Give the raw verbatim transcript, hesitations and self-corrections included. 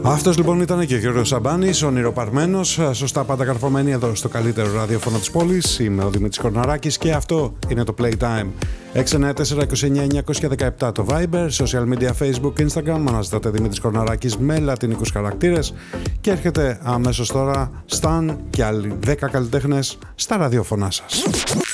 Αυτός λοιπόν ήταν και ο Γιώργος Σαμπάνης, ονειροπαρμένος, σωστά πάντα καρφωμένοι εδώ στο καλύτερο ραδιόφωνο της πόλης. Είμαι ο Δημήτρης Κορναράκης και αυτό είναι το Playtime. έξι εννιά τέσσερα είκοσι εννιά εννιακόσια δεκαεπτά το Viber, social media Facebook, Instagram, αναζητάτε Δημήτρης Κορναράκης με λατινικούς χαρακτήρες και έρχεται αμέσως τώρα Stan και άλλοι δέκα καλλιτέχνες στα ραδιόφωνά σας.